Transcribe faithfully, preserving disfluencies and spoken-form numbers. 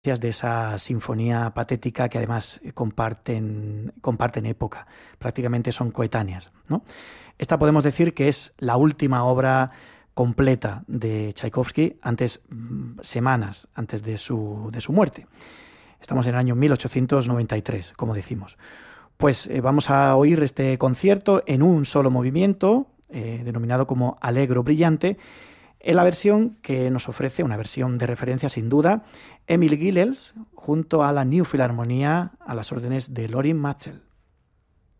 de esa sinfonía patética que además comparten, comparten época, prácticamente son coetáneas, ¿no? Esta podemos decir que es la última obra completa de Tchaikovsky antes, semanas antes de su, de su muerte. Estamos en el año mil ochocientos noventa y tres, como decimos. Pues eh, vamos a oír este concierto en un solo movimiento, eh, denominado como Allegro brillante, en la versión que nos ofrece, una versión de referencia sin duda, Emil Gilels, junto a la New Philharmonia a las órdenes de Lorin Maazel.